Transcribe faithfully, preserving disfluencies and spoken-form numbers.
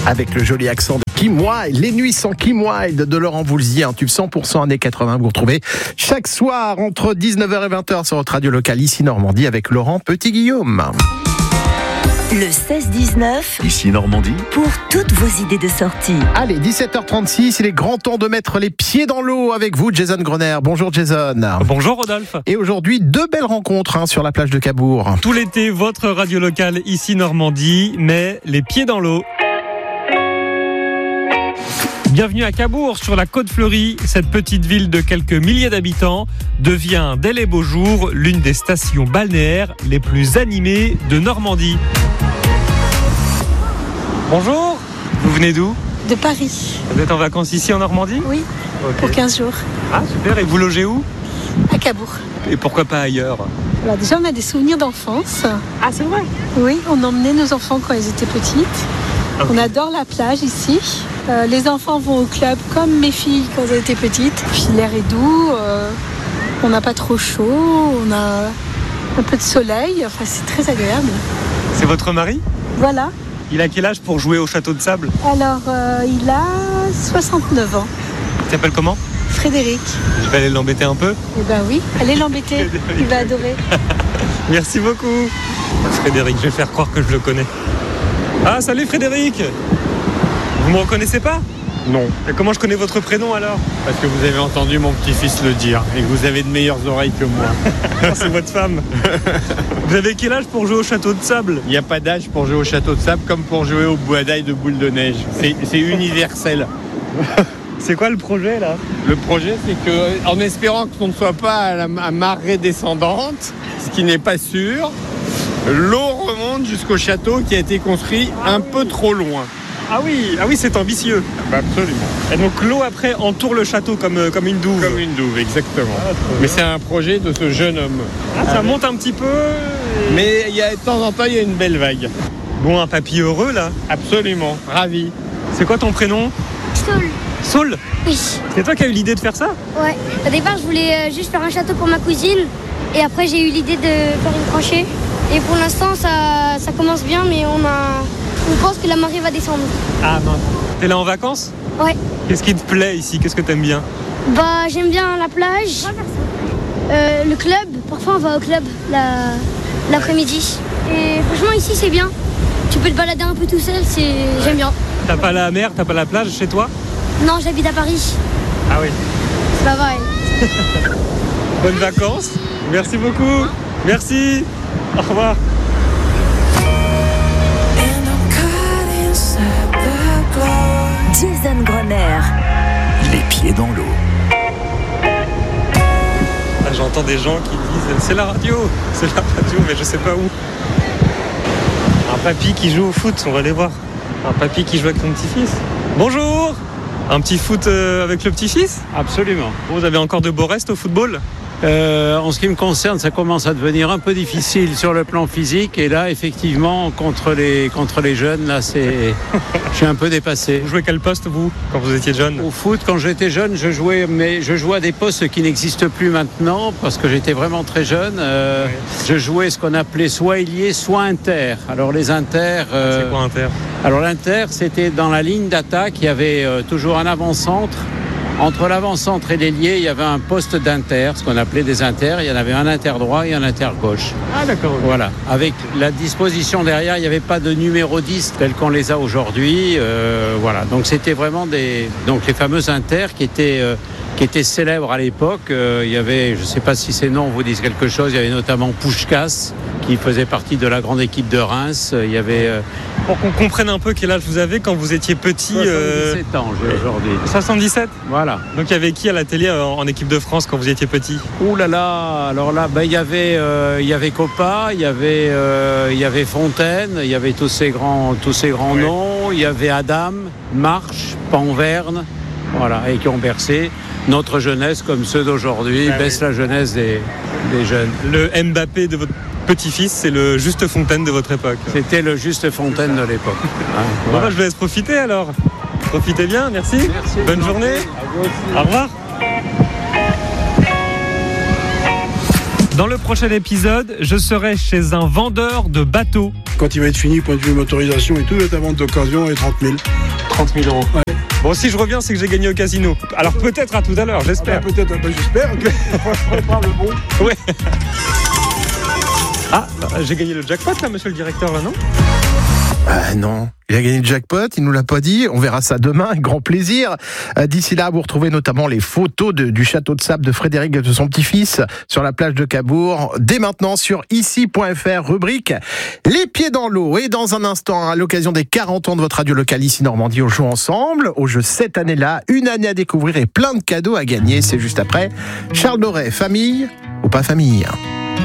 Avec le joli accent de Kim Wilde, Les Nuits sans Kim Wilde de Laurent Voulzy, un tube cent pour cent années quatre-vingts. Vous retrouvez chaque soir entre dix-neuf heures et vingt heures sur votre radio locale ici Normandie avec Laurent Petit-Guillaume. Le seize dix-neuf, ici Normandie, pour toutes vos idées de sortie. Allez, dix-sept heures trente-six, il est grand temps de mettre les pieds dans l'eau avec vous, Jason Grener. Bonjour Jason. Bonjour Rodolphe. Et aujourd'hui, deux belles rencontres hein, sur la plage de Cabourg. Tout l'été, votre radio locale ici Normandie, mais les pieds dans l'eau. Bienvenue à Cabourg, sur la côte fleurie. Cette petite ville de quelques milliers d'habitants devient, dès les beaux jours, l'une des stations balnéaires les plus animées de Normandie. Bonjour, vous venez d'où ? De Paris. Vous êtes en vacances ici en Normandie ? Oui, okay. Pour quinze jours. Ah super, et vous logez où ? À Cabourg. Et pourquoi pas ailleurs ? Alors déjà, on a des souvenirs d'enfance. Ah c'est vrai ? Oui, on emmenait nos enfants quand ils étaient petites. Okay. On adore la plage ici. Euh, les enfants vont au club comme mes filles quand elles étaient petites. Puis l'air est doux, euh, on n'a pas trop chaud, on a un peu de soleil. Enfin, c'est très agréable. C'est votre mari ? Voilà. Il a quel âge pour jouer au château de sable ? Alors, euh, il a soixante-neuf ans. Il s'appelle comment ? Frédéric. Je vais aller l'embêter un peu ? Eh ben oui, allez l'embêter, il va adorer. Merci beaucoup. Frédéric, je vais faire croire que je le connais. Ah, salut Frédéric. Vous me reconnaissez pas ? Non. Et comment je connais votre prénom alors ? Parce que vous avez entendu mon petit-fils le dire et que vous avez de meilleures oreilles que moi. C'est votre femme. Vous avez quel âge pour jouer au château de sable ? Il n'y a pas d'âge pour jouer au château de sable comme pour jouer au bouadaï de boule de neige. C'est, c'est universel. C'est quoi le projet là ? Le projet, c'est que, en espérant qu'on ne soit pas à, la, à marée descendante, ce qui n'est pas sûr, l'eau remonte jusqu'au château qui a été construit un peu trop loin. Ah oui, ah oui, c'est ambitieux. Bah absolument. Et donc l'eau après entoure le château comme, comme une douve. Comme une douve, exactement. Ah, Mais c'est un projet de ce jeune homme. Ah, ça Avec... monte un petit peu. Et... Mais il y a, de temps en temps, il y a une belle vague. Bon, un papy heureux là. Absolument, ravi. C'est quoi ton prénom ? Saul. Saul ? Oui. C'est toi qui as eu l'idée de faire ça ? Ouais. Au départ, je voulais juste faire un château pour ma cousine. Et après, j'ai eu l'idée de faire une tranchée. Et pour l'instant, ça, ça commence bien, mais on a... On pense que la marée va descendre. Ah mince. T'es là en vacances ? Ouais. Qu'est-ce qui te plaît ici ? Qu'est-ce que t'aimes bien ? Bah j'aime bien la plage, euh, le club. Parfois on va au club la... l'après-midi. Et franchement ici c'est bien. Tu peux te balader un peu tout seul, c'est... Ouais. J'aime bien. T'as pas la mer, t'as pas la plage chez toi ? Non, j'habite à Paris. Ah oui. C'est pas vrai. Bonnes vacances. Merci beaucoup. Merci. Au revoir. Jason Grener. Les pieds dans l'eau. Ah, j'entends des gens qui disent c'est la radio, c'est la radio, mais je sais pas où. Un papy qui joue au foot, on va aller voir. Un papy qui joue avec son petit-fils. Bonjour. Un petit foot avec le petit-fils ? Absolument. Vous avez encore de beaux restes au football ? Euh, en ce qui me concerne, ça commence à devenir un peu difficile sur le plan physique. Et là, effectivement, contre les, contre les jeunes, là, c'est... je suis un peu dépassé. Vous jouez quel poste, vous, quand vous étiez jeune ? Au foot, quand j'étais jeune, je jouais, mais je jouais à des postes qui n'existent plus maintenant, parce que j'étais vraiment très jeune. Euh, oui. Je jouais ce qu'on appelait soit ailier, soit inter. Alors, les inter... Euh... C'est quoi inter ? Alors, l'inter, c'était dans la ligne d'attaque, il y avait euh, toujours un avant-centre. Entre l'avant-centre et l'ailier, il y avait un poste d'inter, ce qu'on appelait des inters. Il y en avait un inter droit et un inter gauche. Ah d'accord. Okay. Voilà. Avec la disposition derrière, il n'y avait pas de numéro dix tel qu'on les a aujourd'hui. Euh, voilà. Donc c'était vraiment des, donc les fameux inters qui étaient, euh, qui étaient célèbres à l'époque. Euh, il y avait, je ne sais pas si ces noms vous disent quelque chose. Il y avait notamment Puskás qui faisait partie de la grande équipe de Reims. Il y avait. Euh, Pour qu'on comprenne un peu quel âge vous avez quand vous étiez petit. soixante-dix-sept euh... ans j'ai aujourd'hui. soixante-dix-sept ? Voilà. Donc il y avait qui à la télé en, en équipe de France quand vous étiez petit ? Ouh là là, alors là, ben, il y avait, euh, il y avait Coppa, il y avait, euh, il y avait Fontaine, il y avait tous ces grands, tous ces grands ouais. noms, il y avait Adam, Marche, Panverne, voilà, et qui ont bercé notre jeunesse comme ceux d'aujourd'hui, ah, baisse oui. la jeunesse des, des jeunes. Le Mbappé de votre petit-fils, c'est le Juste Fontaine de votre époque. C'était le Juste Fontaine de l'époque. Hein, bon, bah, je vous laisse profiter alors. Profitez bien, merci. Merci. Bonne journée. À vous aussi. Au revoir. Dans le prochain épisode, je serai chez un vendeur de bateaux. Quand il va être fini, point de vue motorisation et tout, ta vente d'occasion est trente mille. trente mille euros. Ouais. Bon, si je reviens, c'est que j'ai gagné au casino. Alors peut-être à tout à l'heure, j'espère. Ah bah, peut-être, bah, j'espère. Que je prépare le bon. Ouais. Ah, j'ai gagné le jackpot là, monsieur le directeur, là, non ? Ah non, il a gagné le jackpot, il nous l'a pas dit. On verra ça demain, avec grand plaisir. Euh, d'ici là, vous retrouvez notamment les photos de, du château de sable de Frédéric, de son petit-fils, sur la plage de Cabourg. Dès maintenant sur ici point f r, rubrique Les pieds dans l'eau. Et dans un instant, à l'occasion des quarante ans de votre radio locale ici Normandie, on joue ensemble. Au jeu cette année-là, une année à découvrir et plein de cadeaux à gagner. C'est juste après. Charles Doré, famille ou pas famille ?